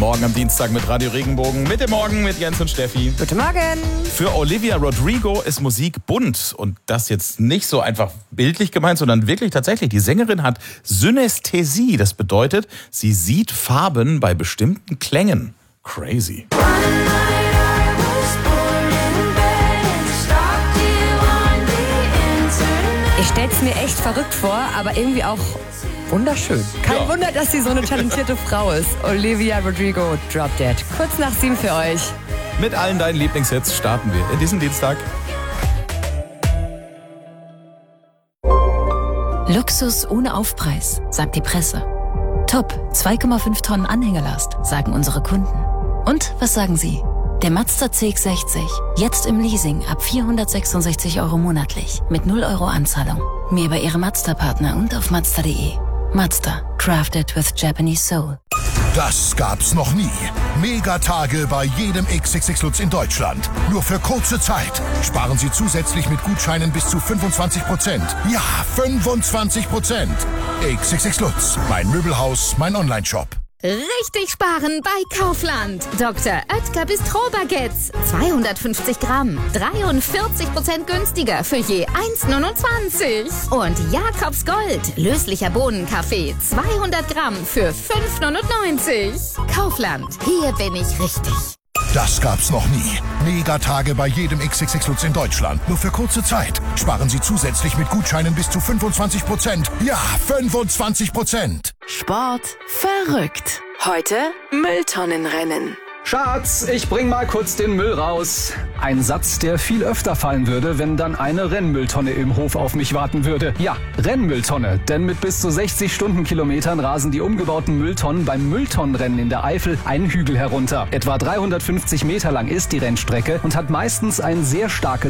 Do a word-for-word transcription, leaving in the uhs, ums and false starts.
Morgen am Dienstag mit Radio Regenbogen. Mitte Morgen mit Jens und Steffi. Guten Morgen. Für Olivia Rodrigo ist Musik bunt. Und das jetzt nicht so einfach bildlich gemeint, sondern wirklich tatsächlich. Die Sängerin hat Synästhesie. Das bedeutet, sie sieht Farben bei bestimmten Klängen. Crazy. Ich stell's mir echt verrückt vor, aber irgendwie auch wunderschön. Kein Ja. Wunder, dass sie so eine talentierte Frau ist. Olivia Rodrigo, Drop Dead. Kurz nach sieben für euch. Mit allen deinen Lieblingshits starten wir in diesem Dienstag. Luxus ohne Aufpreis, sagt die Presse. Top, zwei Komma fünf Tonnen Anhängerlast, sagen unsere Kunden. Und was sagen Sie? Der Mazda C X sechzig, jetzt im Leasing ab vierhundertsechsundsechzig Euro monatlich, mit null Euro Anzahlung. Mehr bei Ihrem Mazda-Partner und auf Mazda punkt de. Mazda, crafted with Japanese soul. Das gab's noch nie. Megatage bei jedem X X X Lutz in Deutschland. Nur für kurze Zeit. Sparen Sie zusätzlich mit Gutscheinen bis zu fünfundzwanzig Prozent. Ja, fünfundzwanzig Prozent. X X X Lutz, mein Möbelhaus, mein Onlineshop. Richtig sparen bei Kaufland. Doktor Oetker Bistro-Baguettes. zweihundertfünfzig Gramm. dreiundvierzig Prozent günstiger für je eins Komma neunundzwanzig. Und Jakobs Gold. Löslicher Bohnenkaffee. zweihundert Gramm für fünf Komma neunundneunzig. Kaufland. Hier bin ich richtig. Das gab's noch nie. Megatage bei jedem X X X Lutz in Deutschland. Nur für kurze Zeit. Sparen Sie zusätzlich mit Gutscheinen bis zu fünfundzwanzig Prozent. Ja, fünfundzwanzig Prozent. Sport verrückt. Heute Mülltonnenrennen. Schatz, ich bring mal kurz den Müll raus. Ein Satz, der viel öfter fallen würde, wenn dann eine Rennmülltonne im Hof auf mich warten würde. Ja, Rennmülltonne, denn mit bis zu sechzig Stundenkilometern rasen die umgebauten Mülltonnen beim Mülltonnenrennen in der Eifel einen Hügel herunter. Etwa dreihundertfünfzig Meter lang ist die Rennstrecke und hat meistens ein sehr starkes